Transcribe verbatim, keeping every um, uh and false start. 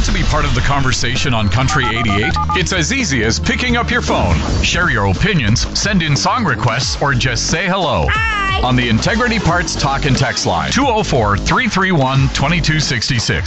Want to be part of the conversation on Country eighty-eight? It's as easy as picking up your phone. Share your opinions, send in song requests, or just say hello. Hi. On the Integrity Parts Talk and Text line, two oh four, three three one, two two six six.